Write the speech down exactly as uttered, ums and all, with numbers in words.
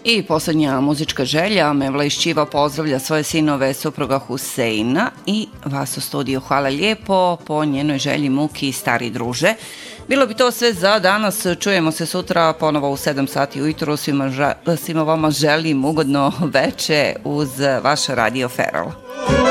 I posljednja muzička želja. Mevla iz Čiva pozdravlja svoje sinove, supruga Huseina i vas u studiju. Hvala lijepo po njenoj želji Muki i stari druže. Bilo bi to sve za danas. Čujemo se sutra ponovo u sedam sati ujutro. Svima, ža, svima vama želim ugodno veče uz vaš Radio Feral.